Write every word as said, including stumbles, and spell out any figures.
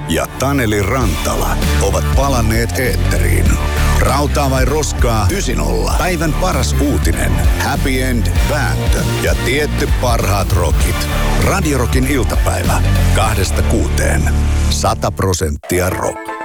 ja Taneli Rantala ovat palanneet eetteriin. Rautaa vai roskaa yhdeksänkymmentä. Päivän paras uutinen. Happy End, vääntö ja tietty parhaat rockit. Radio Rockin iltapäivä. Kahdesta kuuteen. Sata prosenttia rock.